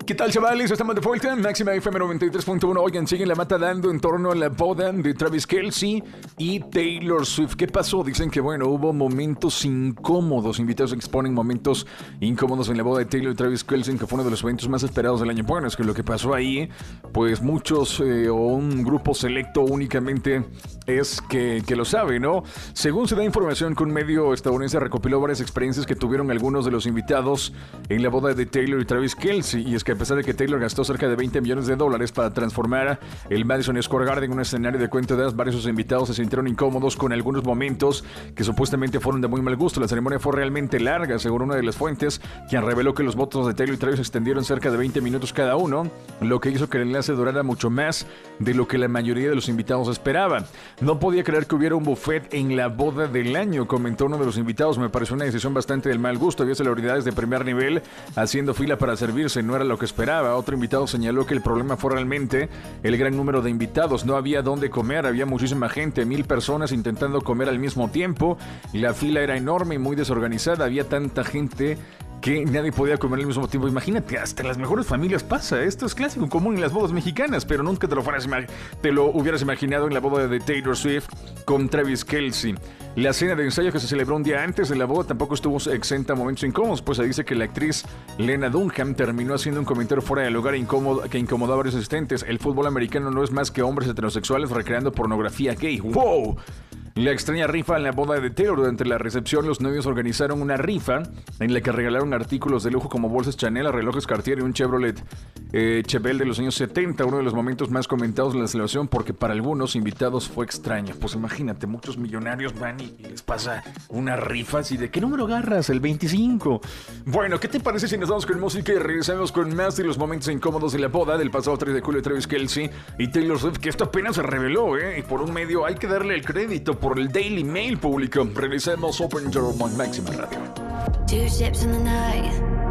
¿Qué tal, chavales? Estamos de vuelta en Máxima FM 93.1. Oigan, siguen la mata dando en torno a la boda de Travis Kelce y Taylor Swift. ¿Qué pasó? Dicen que, bueno, hubo momentos incómodos. Invitados exponen momentos incómodos en la boda de Taylor y Travis Kelce, que fue uno de los eventos más esperados del año. Bueno, es que lo que pasó ahí, pues muchos o un grupo selecto únicamente es que lo sabe, ¿no? Según se da información que un medio estadounidense recopiló varias experiencias que tuvieron algunos de los invitados en la boda de Taylor y Travis Kelce. Y es que a pesar de que Taylor gastó cerca de $20 millones para transformar el Madison Square Garden en un escenario de cuento de hadas, varios de sus invitados se sintieron incómodos con algunos momentos que supuestamente fueron de muy mal gusto. La ceremonia fue realmente larga, según una de las fuentes, quien reveló que los votos de Taylor y Travis se extendieron cerca de 20 minutos cada uno, lo que hizo que el enlace durara mucho más de lo que la mayoría de los invitados esperaban. No podía creer que hubiera un buffet en la boda del año, comentó uno de los invitados. Me pareció una decisión bastante del mal gusto. Había celebridades de primer nivel haciendo fila para servirse, no era lo que esperaba. Otro invitado señaló que el problema fue realmente el gran número de invitados. No había dónde comer, había muchísima gente, 1000 personas intentando comer al mismo tiempo. La fila era enorme y muy desorganizada. Había tanta gente que nadie podía comer al mismo tiempo. Imagínate, hasta en las mejores familias pasa. Esto es clásico, común en las bodas mexicanas, pero nunca te lo hubieras imaginado en la boda de Taylor Swift con Travis Kelce. La cena de ensayo que se celebró un día antes de la boda tampoco estuvo exenta de momentos incómodos, pues se dice que la actriz Lena Dunham terminó haciendo un comentario fuera de lugar que incomodó a varios asistentes. El fútbol americano no es más que hombres heterosexuales recreando pornografía gay. ¡Wow! La extraña rifa en la boda de Taylor. Durante la recepción, los novios organizaron una rifa en la que regalaron artículos de lujo como bolsas Chanel, relojes Cartier y un Chevrolet Chevelle de los años 70. Uno de los momentos más comentados de la celebración, porque para algunos invitados fue extraño. Pues imagínate, muchos millonarios van y les pasa una rifa así de ¿qué número agarras? El 25. Bueno, ¿qué te parece si nos vamos con música y regresamos con más de los momentos incómodos de la boda del pasado 3 de julio de Travis Kelce y Taylor Swift? Que esto apenas se reveló, y por un medio hay que darle el crédito. Por el Daily Mail público. Regresemos. Open Your Mind, Máxima Radio. Two ships in the night,